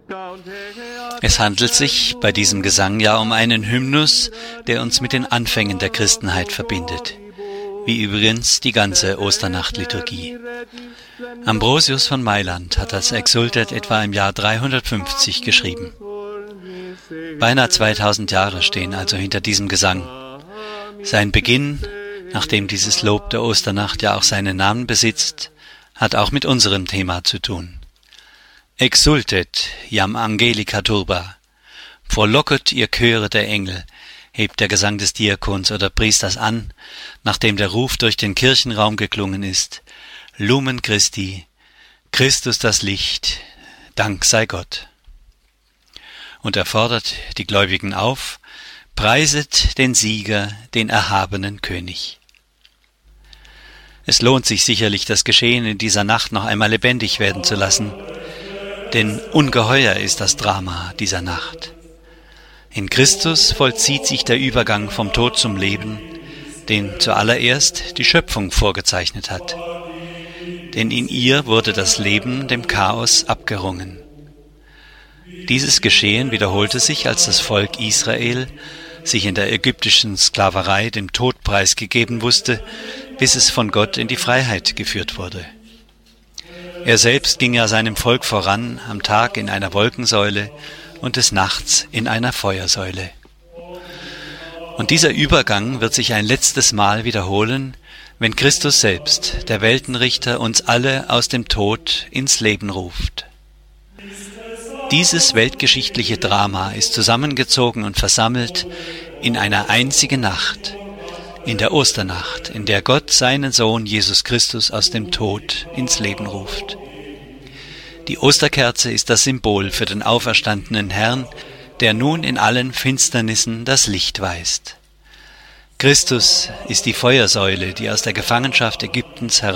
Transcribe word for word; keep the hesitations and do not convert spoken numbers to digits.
Es handelt sich bei diesem Gesang ja um einen Hymnus, der uns mit den Anfängen der Christenheit verbindet, wie übrigens die ganze Osternachtliturgie. Ambrosius von Mailand hat das Exsultet etwa im Jahr dreihundertfünfzig geschrieben. Beinahe zweitausend Jahre stehen also hinter diesem Gesang. Sein Beginn, nachdem dieses Lob der Osternacht ja auch seinen Namen besitzt, hat auch mit unserem Thema zu tun. Exsultet, jam angelica turba. Frohlocket, ihr Chöre der Engel, hebt der Gesang des Diakons oder Priesters an, nachdem der Ruf durch den Kirchenraum geklungen ist. Lumen Christi, Christus das Licht, Dank sei Gott. Und er fordert die Gläubigen auf, preiset den Sieger, den erhabenen König. Es lohnt sich sicherlich, das Geschehen in dieser Nacht noch einmal lebendig werden zu lassen, denn ungeheuer ist das Drama dieser Nacht. In Christus vollzieht sich der Übergang vom Tod zum Leben, den zuallererst die Schöpfung vorgezeichnet hat. Denn in ihr wurde das Leben dem Chaos abgerungen. Dieses Geschehen wiederholte sich, als das Volk Israel sich in der ägyptischen Sklaverei dem Tod preisgegeben wusste, bis es von Gott in die Freiheit geführt wurde. Er selbst ging ja seinem Volk voran, am Tag in einer Wolkensäule und des Nachts in einer Feuersäule. Und dieser Übergang wird sich ein letztes Mal wiederholen, wenn Christus selbst, der Weltenrichter, uns alle aus dem Tod ins Leben ruft. Dieses weltgeschichtliche Drama ist zusammengezogen und versammelt in einer einzigen Nacht, in der Osternacht, in der Gott seinen Sohn Jesus Christus aus dem Tod ins Leben ruft. Die Osterkerze ist das Symbol für den auferstandenen Herrn, der nun in allen Finsternissen das Licht weist. Christus ist die Feuersäule, die aus der Gefangenschaft Ägyptens heraus